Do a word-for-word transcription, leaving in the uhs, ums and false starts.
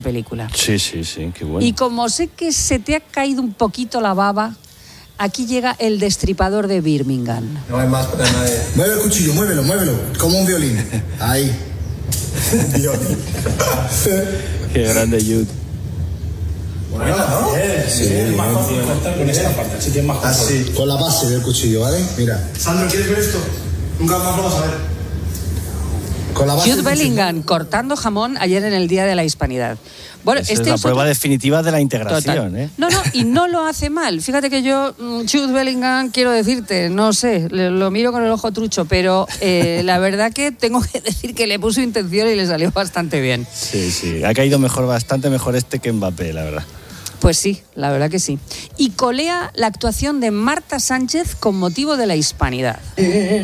película. Sí, sí, sí, qué bueno. Y como sé que se te ha caído un poquito la baba, aquí llega el destripador de Birmingham. No hay más para nadie. Mueve el cuchillo, muévelo, muévelo, como un violín. Ahí. Violín. Qué grande, Jude. Bueno, ¿no? Sí, bien, más fácil cortar con esta parte, así que es más fácil. Así, con la base del cuchillo, ¿vale? Mira. Sandro, ¿quieres ver esto? Nunca más lo vas a ver. Con la base Jude Bellingham cortando jamón ayer en el Día de la Hispanidad. Bueno, Esa este es la es prueba otro... definitiva de la integración, Total. ¿eh? No, no, y no lo hace mal. Fíjate que yo, Jude Bellingham, quiero decirte, no sé, lo miro con el ojo trucho, pero eh, la verdad que tengo que decir que le puso intención y le salió bastante bien. Sí, sí, ha caído mejor, bastante mejor este que Mbappé, la verdad. Pues sí, la verdad que sí. Y colea la actuación de Marta Sánchez con motivo de la Hispanidad.